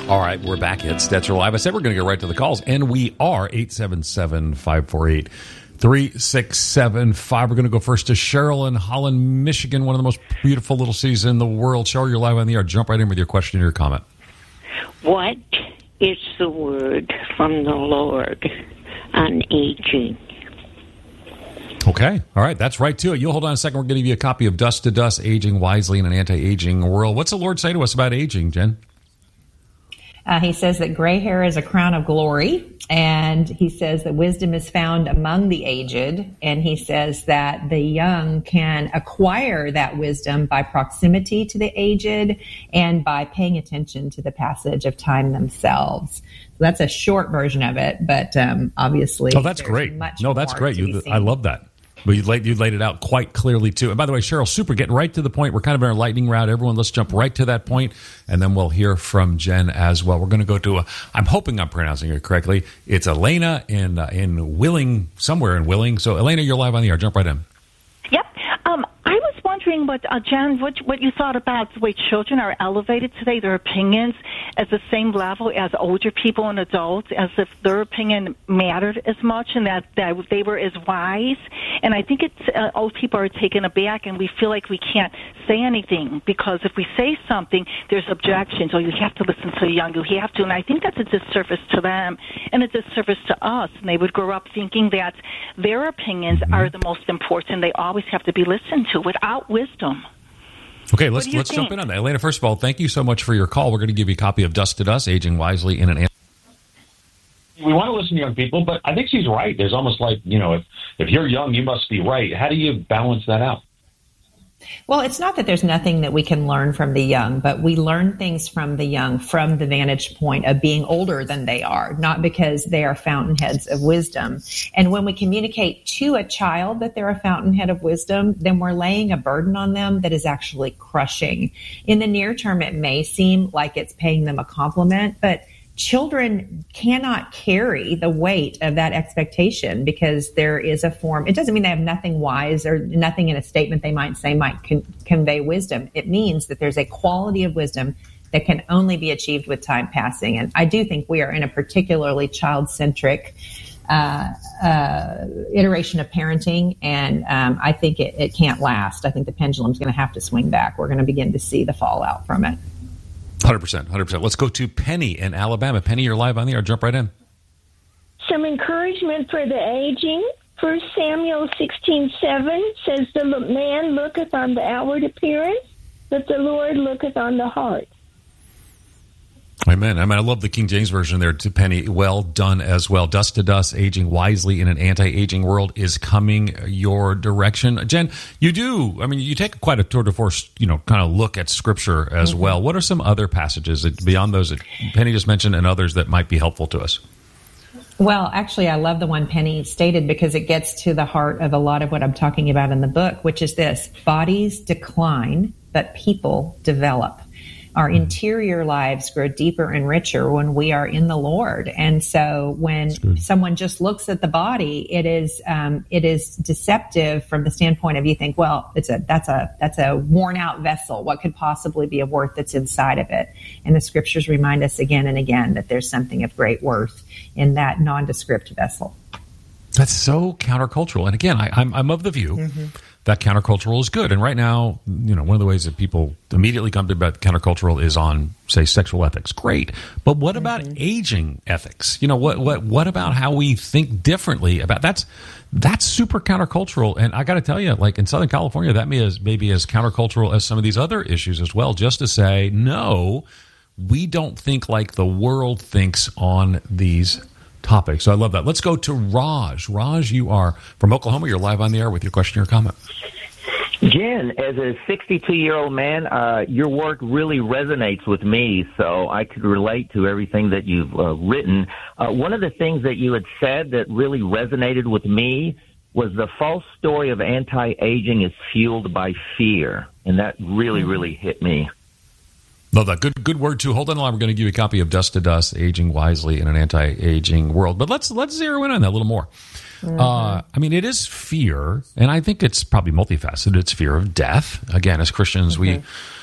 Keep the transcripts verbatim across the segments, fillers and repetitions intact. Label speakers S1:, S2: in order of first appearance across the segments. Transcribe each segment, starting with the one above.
S1: All right, we're back at Stetzer Live. I said we're going to get right to the calls, and we are. Eight seven seven, five four eight, three six seven five. We're going to go first to Cheryl in Holland, Michigan, one of the most beautiful little cities in the world. Cheryl, you're live on the air. Jump right in with your question or your comment.
S2: What is the word from the Lord on aging?
S1: Okay. All right. That's right to it. You'll hold on a second. We're going to give you a copy of Dust to Dust, Aging Wisely in an Anti-Aging World. What's the Lord say to us about aging, Jen?
S3: Uh, he says that gray hair is a crown of glory, and he says that wisdom is found among the aged, and he says that the young can acquire that wisdom by proximity to the aged and by paying attention to the passage of time themselves. So that's a short version of it, but um, obviously,
S1: oh, that's great.
S3: Much
S1: no, that's great. You,
S3: seen.
S1: I love that. But you laid, you laid it out quite clearly, too. And by the way, Cheryl, super, getting right to the point. We're kind of in our lightning round. Everyone, let's jump right to that point, and then we'll hear from Jen as well. We're going to go to, a, I'm hoping I'm pronouncing it correctly. It's Elena in, uh, in Willing, somewhere in Willing. So, Elena, you're live on the air. Jump right in.
S4: Yep. Um, I was wondering, what, uh, Jen, what, what you thought about the way children are elevated today, their opinions at the same level as older people and adults, as if their opinion mattered as much and that, that they were as wise. And I think it's uh, old people are taken aback, and we feel like we can't say anything because if we say something, there's objections. Oh, you have to listen to the young. You have to. And I think that's a disservice to them and a disservice to us. And they would grow up thinking that their opinions mm-hmm. are the most important. They always have to be listened to without wisdom.
S1: Okay, let's let's think? jump in on that. Elena, first of all, thank you so much for your call. We're going to give you a copy of Dust to Dust, Aging Wisely in an
S5: We want to listen to young people, but I think she's right. There's almost like, you know, if, if you're young, you must be right. How do you balance that out?
S3: Well, it's not that there's nothing that we can learn from the young, but we learn things from the young from the vantage point of being older than they are, not because they are fountainheads of wisdom. And when we communicate to a child that they're a fountainhead of wisdom, then we're laying a burden on them that is actually crushing. In the near term, it may seem like it's paying them a compliment, but children cannot carry the weight of that expectation because there is a form. It doesn't mean they have nothing wise or nothing in a statement they might say might con- convey wisdom. It means that there's a quality of wisdom that can only be achieved with time passing. And I do think we are in a particularly child-centric uh, uh, iteration of parenting, and um, I think it, it can't last. I think the pendulum's going to have to swing back. We're going to begin to see the fallout from it.
S1: one hundred percent, one hundred percent. Let's go to Penny in Alabama. Penny, you're live on the air. Jump right in.
S6: Some encouragement for the aging. First Samuel sixteen seven says, the man looketh on the outward appearance, but the Lord looketh on the heart.
S1: Amen. I mean, I love the King James Version there, to Penny. Well done as well. Dust to Dust, Aging Wisely in an Anti-Aging World is coming your direction. Jen, you do, I mean, you take quite a tour de force, you know, kind of look at Scripture as mm-hmm. well. What are some other passages that, beyond those that Penny just mentioned and others that might be helpful to us?
S3: Well, actually, I love the one Penny stated because it gets to the heart of a lot of what I'm talking about in the book, which is this: bodies decline, but people develop. Our interior lives grow deeper and richer when we are in the Lord. And so when someone just looks at the body, it is um, it is deceptive from the standpoint of, you think, well, it's a that's a that's a worn out vessel. What could possibly be of worth that's inside of it? And the scriptures remind us again and again that there's something of great worth in that nondescript vessel.
S1: That's so countercultural. And again, I, I'm, I'm of the view mm-hmm. that countercultural is good. And right now, you know, one of the ways that people immediately come to about countercultural is on, say, sexual ethics. Great. But what mm-hmm. about aging ethics? You know, what what what about how we think differently about that's that's super countercultural. And I got to tell you, like in Southern California, that may as maybe as countercultural as some of these other issues as well, just to say, no, we don't think like the world thinks on these topic. So I love that. Let's go to Raj. Raj, you are from Oklahoma. You're live on the air with your question or comment.
S7: Jen, as a sixty-two-year-old man, uh, your work really resonates with me, so I could relate to everything that you've uh, written. Uh, one of the things that you had said that really resonated with me was the false story of anti-aging is fueled by fear, and that really, really hit me.
S1: Love that. Good good word, too. Hold on a line. We're going to give you a copy of Dust to Dust, Aging Wisely in an Anti-Aging World. But let's let's zero in on that a little more. Mm-hmm. Uh, I mean, it is fear, and I think it's probably multifaceted. It's fear of death. Again, as Christians, mm-hmm. we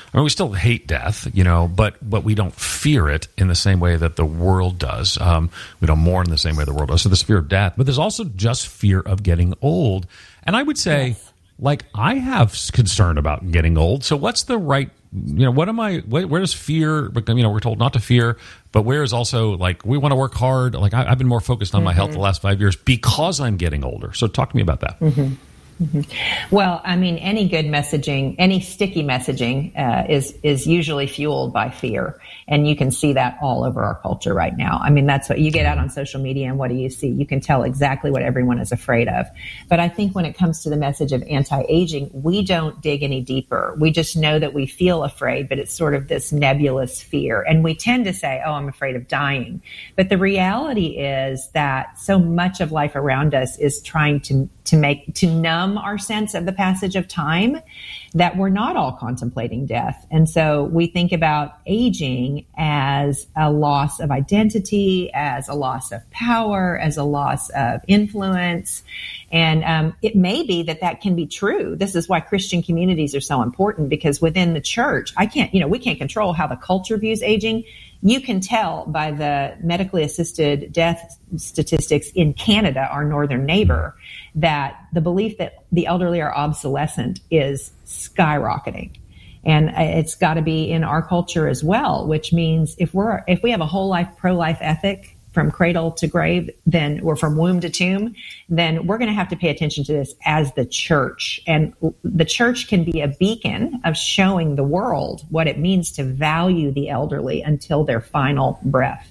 S1: I mean, we still hate death, you know, but but we don't fear it in the same way that the world does. Um, we don't mourn in the same way the world does. So there's fear of death, but there's also just fear of getting old. And I would say, yes. like, I have concern about getting old. So what's the right, you know, what am I, where, where does fear, you know, we're told not to fear, but where is also, like, we want to work hard. Like, I, I've been more focused on mm-hmm. my health the last five years because I'm getting older. So talk to me about that.
S3: Mm-hmm. Mm-hmm. Well, I mean, any good messaging, any sticky messaging uh, is is usually fueled by fear. And you can see that all over our culture right now. I mean, that's what you get out on social media, and what do you see? You can tell exactly what everyone is afraid of. But I think when it comes to the message of anti-aging, we don't dig any deeper. We just know that we feel afraid, but it's sort of this nebulous fear. And we tend to say, oh, I'm afraid of dying. But the reality is that so much of life around us is trying to to make, to numb our sense of the passage of time, that we're not all contemplating death. And so we think about aging as a loss of identity, as a loss of power, as a loss of influence. And um, it may be that that can be true. This is why Christian communities are so important, because within the church, I can't, you know, we can't control how the culture views aging. You can tell by the medically assisted death statistics in Canada, our northern neighbor, that the belief that the elderly are obsolescent is skyrocketing. And it's got to be in our culture as well, which means if we're, if we have a whole life pro-life ethic from cradle to grave, then, or from womb to tomb, then we're going to have to pay attention to this as the church. And the church can be a beacon of showing the world what it means to value the elderly until their final breath.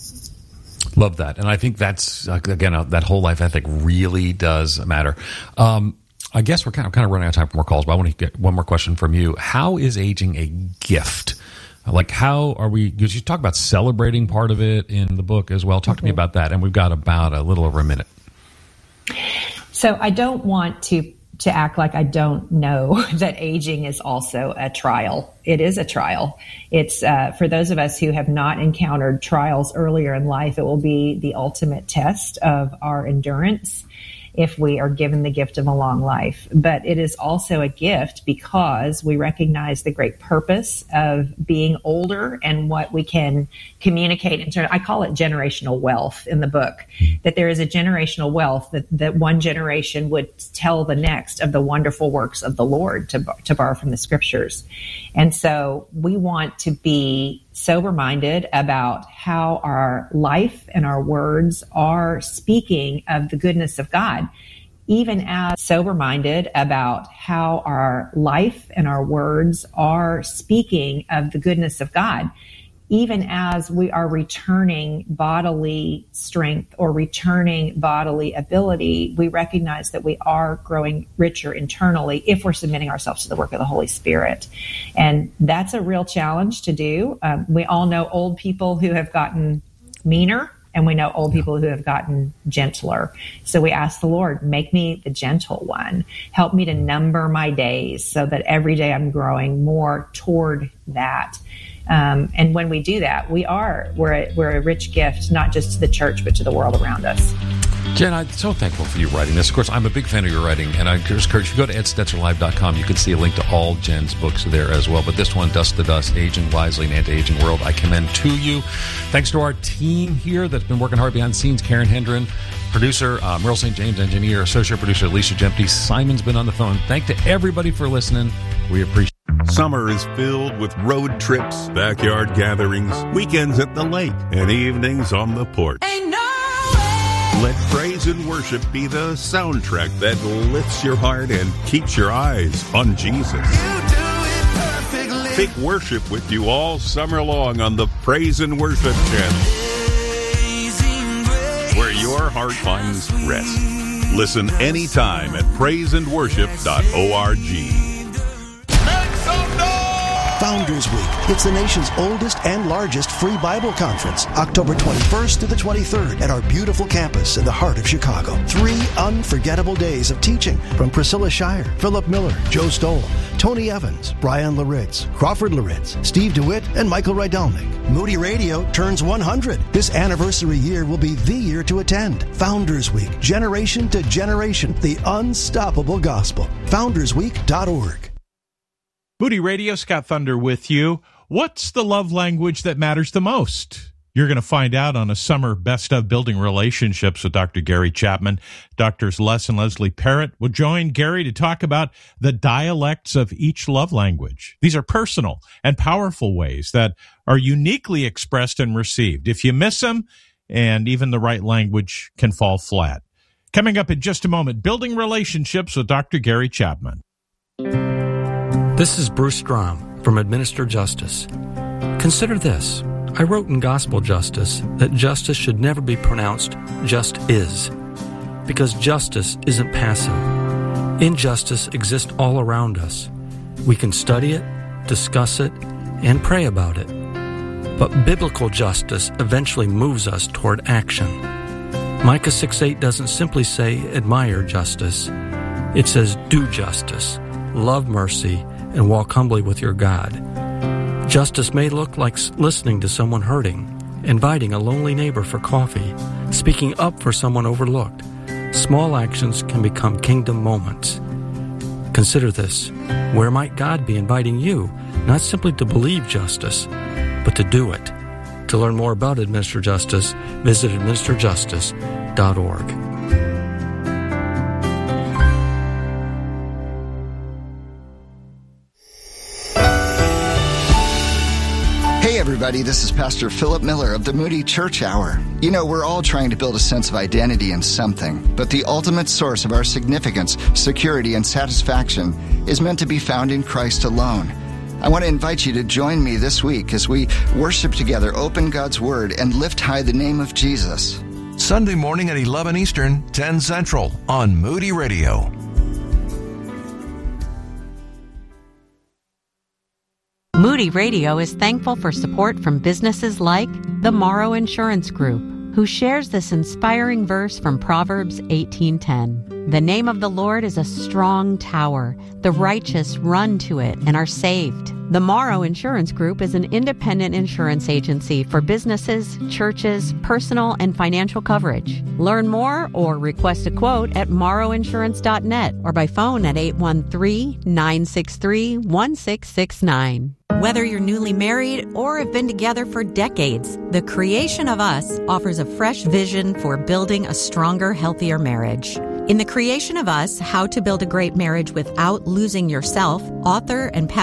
S1: Love that. And I think that's, again, uh, that whole life ethic really does matter. Um, I guess we're kind of, kind of running out of time for more calls, but I want to get one more question from you. How is aging a gift? Like, how are we, because you talk about celebrating part of it in the book as well. Talk mm-hmm. to me about that. And we've got about a little over a minute.
S3: So I don't want to to act like I don't know that aging is also a trial. It is a trial. It's uh, for those of us who have not encountered trials earlier in life, it will be the ultimate test of our endurance if we are given the gift of a long life. But it is also a gift because we recognize the great purpose of being older and what we can communicate in terms, I call it generational wealth in the book, that there is a generational wealth that, that one generation would tell the next of the wonderful works of the Lord, to, to borrow from the scriptures. And so we want to be sober-minded about how our life and our words are speaking of the goodness of God, even as sober-minded about how our life and our words are speaking of the goodness of God, even as we are returning bodily strength or returning bodily ability. We recognize that we are growing richer internally if we're submitting ourselves to the work of the Holy Spirit. And that's a real challenge to do. Um, we all know old people who have gotten meaner, and we know old people who have gotten gentler. So we ask the Lord, make me the gentle one. Help me to number my days so that every day I'm growing more toward that. Um, and when we do that, we are, we're a, we're a rich gift, not just to the church, but to the world around us.
S1: Jen, I'm so thankful for you writing this. Of course, I'm a big fan of your writing, and I encourage you to go to ed stetzer live dot com. You can see a link to all Jen's books there as well. But this one, Dust to Dust, Aging Wisely, an Anti-Aging World, I commend to you. Thanks to our team here that's been working hard behind the scenes, Karen Hendren, producer, uh, Merle Saint James, engineer, associate producer, Alicia Jempty. Simon's been on the phone. Thank to everybody for listening. We appreciate it.
S8: Summer is filled with road trips, backyard gatherings, weekends at the lake, and evenings on the porch. Ain't no way. Let praise and worship be the soundtrack that lifts your heart and keeps your eyes on Jesus. You do it perfectly. Take worship with you all summer long on the Praise and Worship channel, where your heart finds rest. Listen anytime at praise and worship dot org.
S9: Founders Week. It's the nation's oldest and largest free Bible conference, October twenty-first to the twenty-third at our beautiful campus in the heart of Chicago. Three unforgettable days of teaching from Priscilla Shire, Philip Miller, Joe Stoll, Tony Evans, Brian Laritz, Crawford Laritz, Steve DeWitt, and Michael Rydelnik. Moody Radio turns one hundred. This anniversary year will be the year to attend. Founders Week, generation to generation, the unstoppable gospel. founders week dot org.
S10: Moody Radio, Scott Thunder with you. What's the love language that matters the most? You're going to find out on a summer best of Building Relationships with Doctor Gary Chapman. Doctors Les and Leslie Parrott will join Gary to talk about the dialects of each love language. These are personal and powerful ways that are uniquely expressed and received. If you miss them, and even the right language can fall flat. Coming up in just a moment, Building Relationships with Doctor Gary Chapman.
S11: This is Bruce Strom from Administer Justice. Consider this. I wrote in Gospel Justice that justice should never be pronounced just is, because justice isn't passive. Injustice exists all around us. We can study it, discuss it, and pray about it. But biblical justice eventually moves us toward action. Micah six eight doesn't simply say admire justice. It says do justice, love mercy, and walk humbly with your God. Justice may look like listening to someone hurting, inviting a lonely neighbor for coffee, speaking up for someone overlooked. Small actions can become kingdom moments. Consider this. Where might God be inviting you, not simply to believe justice, but to do it? To learn more about Administer Justice, visit administer justice dot org.
S12: Hey everybody, this is Pastor Philip Miller of the Moody Church Hour. You know, we're all trying to build a sense of identity in something, but the ultimate source of our significance, security, and satisfaction is meant to be found in Christ alone. I want to invite you to join me this week as we worship together, open God's Word, and lift high the name of Jesus.
S13: Sunday morning at eleven Eastern, ten Central on Moody Radio.
S14: Moody Radio is thankful for support from businesses like the Morrow Insurance Group, who shares this inspiring verse from Proverbs eighteen ten. The name of the Lord is a strong tower. The righteous run to it and are saved. The Morrow Insurance Group is an independent insurance agency for businesses, churches, personal, and financial coverage. Learn more or request a quote at morrow insurance dot net or by phone at eight one three, nine six three, one six six nine. Whether you're newly married or have been together for decades, The Creation of Us offers a fresh vision for building a stronger, healthier marriage. In The Creation of Us, How to Build a Great Marriage Without Losing Yourself, author and pastor